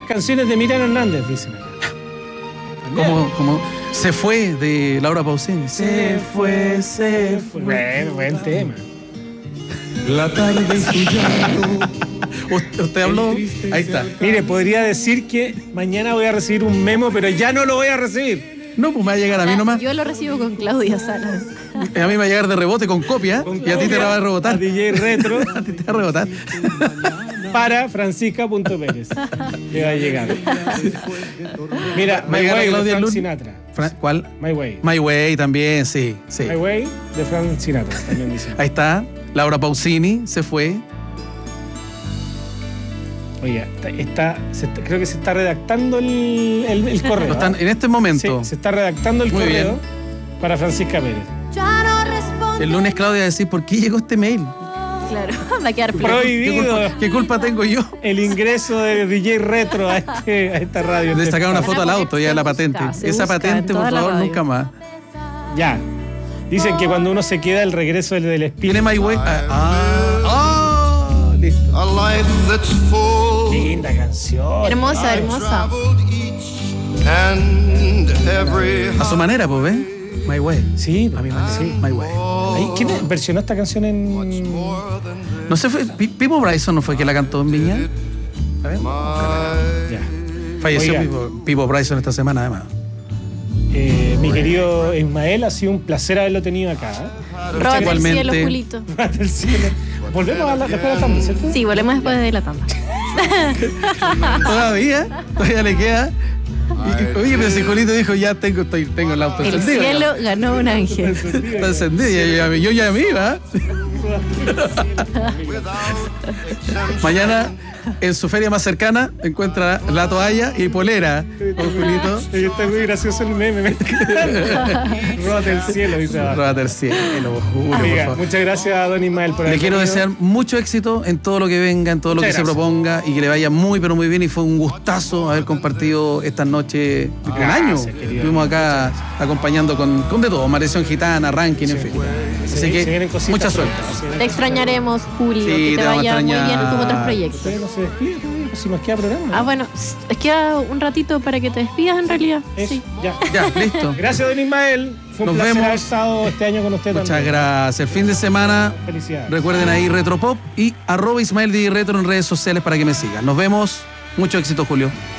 canciones de Miriam Hernández, dicen acá. Como Se fue de Laura Pausini. Se fue. Bueno, buen tema. La tarde en su llanto. Usted habló. Ahí está. Mire, podría decir que mañana voy a recibir un memo, pero ya no lo voy a recibir. No, pues me va a llegar a mí nomás. Yo lo recibo con Claudia Salas. A mí me va a llegar de rebote con copia y a ti te la va a rebotar. A DJ Retro. A ti te va a rebotar. Para Francisca.Pérez. Le va a llegar. Mira, Va a My llegar a Way de Claudia Frank Lund. Sinatra. ¿Cuál? My Way. My Way también, sí. My Way de Frank Sinatra, también dicen. Ahí está. Laura Pausini se fue. Oiga, creo que se está redactando el correo. En este momento. Sí, se está redactando el Muy correo bien. para Francisca Pérez. El lunes Claudia va a decir por qué llegó este mail. Claro, va a quedar Prohibido ¿Qué culpa tengo yo? el ingreso de DJ Retro a esta radio. De sacar una foto al auto, ya la patente. Esa patente, por favor, nunca más. Ya. Dicen que cuando uno se queda, el regreso del espíritu. Tiene My Way. Listo. A life that's full. Linda canción. Hermosa, hermosa. And every A su manera, pues, ¿ves? My Way. Sí, A mi manera. sí. My Way. ¿Quién versionó esta canción en...? No sé, Pipo Bryson no fue que la cantó en Viña. A ver. Ya. Falleció Oiga. Pipo Bryson esta semana, además. Mi querido Ismael, ha sido un placer haberlo tenido acá. Róbate el Igualmente. cielo, Julito. Róbate el cielo. Volvemos después de la tanda, ¿cierto? Sí, volvemos después de la tanda. Todavía le queda. Oye, pero si Julito dijo, ya tengo el auto El encendido. cielo ganó un ángel. Está encendido, yo ya me iba. Mañana, en su feria más cercana, encuentra la toalla y polera con Julito. Está muy gracioso el meme. Róbate el cielo, dice abajo. Róbate el cielo, Julio, por Oiga, favor. muchas gracias a Don Ismael por Le haber quiero venido. desear mucho éxito en todo lo que venga, en todo lo que Muchas se gracias. proponga y que le vaya muy, pero muy bien. Y fue un gustazo haber compartido esta noche, un año. Gracias, querido. Estuvimos acá acompañando con de todo, Maldición Gitana, Ranking, en fin. Así Se que vienen cositas mucha pronto, suerte. se vienen Te extrañaremos, Julio. Sí, Que te te vamos a vaya muy extrañar. bien con otros proyectos. Usted no se despide todavía, pues, si nos queda programa. Ah, bueno, es que queda un ratito para que te despidas en realidad. Eso, Sí. ya. Ya, listo. Gracias, Don Ismael. Fue un Nos placer vemos. haber estado este año con usted Muchas también. gracias. El fin de semana, Felicidades. recuerden ahí Retropop y @Ismael DJ Retro en redes sociales para que me sigan. Nos vemos. Mucho éxito, Julio.